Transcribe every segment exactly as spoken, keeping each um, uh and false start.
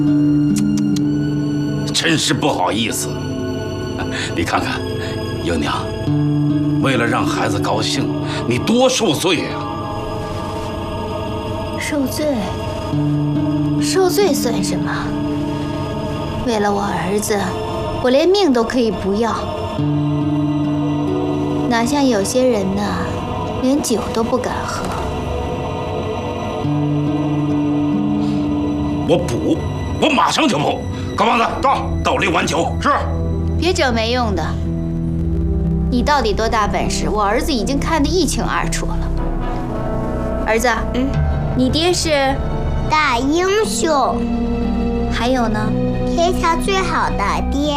真是不好意思。你看看，英娘，为了让孩子高兴，你多受罪啊！ 受罪？受罪算什么？为了我儿子，我连命都可以不要。哪像有些人呢，连酒都不敢喝。 我补，我马上就补。高胖子，到，倒六碗酒。是。 别整没用的。你到底多大本事？我儿子已经看得一清二楚了。儿子，嗯，你爹是大英雄， 还有呢？ 天下最好的爹。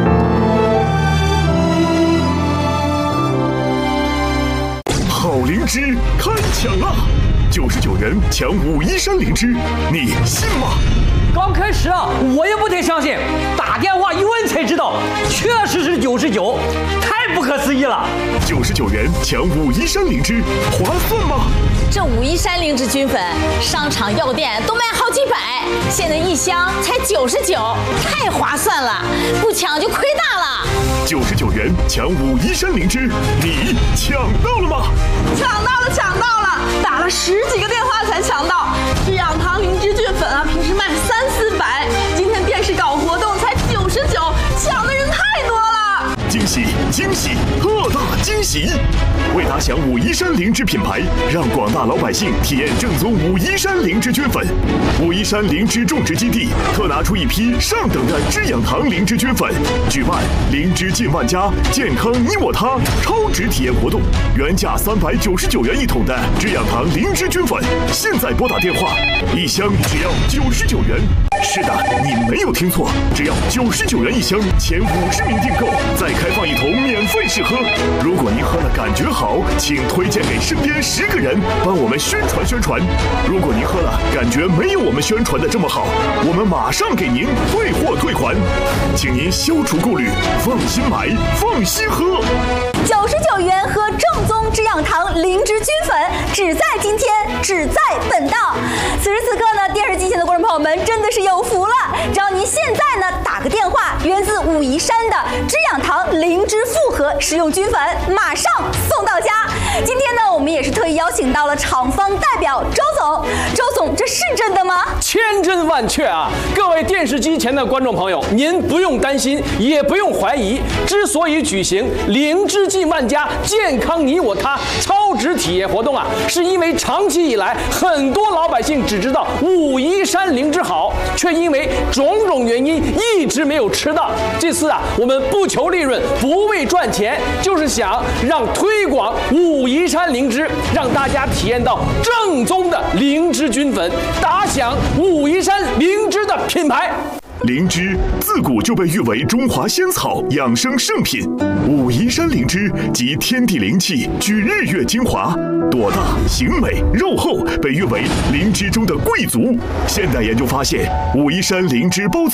好灵芝开抢啦！九十九元抢武夷山灵芝，你信吗？ 刚开始啊，我也不太相信，打电话一问才知道，确实是九十九，太不可思议了。 九十九元抢武夷山灵芝，划算吗？ 这武夷山灵芝菌粉，商场药店都卖好几百，现在一箱才九十九，太划算了，不抢就亏大了。 九十九元抢武夷山灵芝，你抢到了吗？ 抢到了，抢到了，打了十几个电话才抢到。制氧堂灵芝菌粉啊，平时卖三四百，今天电视搞活动才九十九，抢的人太多了。 惊喜惊喜，特大惊喜！为打响武夷山灵芝品牌，让广大老百姓体验正宗武夷山灵芝菌粉。武夷山灵芝种植基地特拿出一批上等的制氧堂灵芝菌粉，举办灵芝进万家，健康你我他超值体验活动。原价三百九十九元一桶的制氧堂灵芝菌粉，现在拨打电话，一箱只要九十九元。是的，你没有听错，只要九十九元一箱，前五十名订购再开放一桶免费试喝。如果您喝了感觉好，请推荐给身边十个人，帮我们宣传宣传。如果您喝了感觉没有我们宣传的这么好，我们马上给您退货退款，请您消除顾虑，放心买，放心喝。 九十九元喝正宗制氧堂灵芝菌粉，只在今天，只在本档。此时此刻呢，电视机前的观众朋友们真的是有福了，只要您现在呢打个电话，源自武夷山的制氧堂灵芝复合食用菌粉，马上送到家。今天呢，我们也是特意邀请到了厂方代表周总。周总，这是真的吗？ 千真万确啊！各位电视机前的观众朋友，您不用担心，也不用怀疑。之所以举行灵芝进万家，健康你我他超值体验活动啊，是因为长期以来，很多老百姓只知道武夷山灵芝好，却因为种种原因一直没有吃到。这次啊，我们不求利润，不为赚钱，就是想让推广武夷山灵芝，让大家体验到正宗的灵芝菌粉，打响武夷山灵芝的品牌。 灵芝自古就被誉为中华仙草养生圣品，武夷山灵芝集天地灵气，聚日月精华，朵大形美肉厚，被誉为灵芝中的贵族。现代研究发现，武夷山灵芝孢子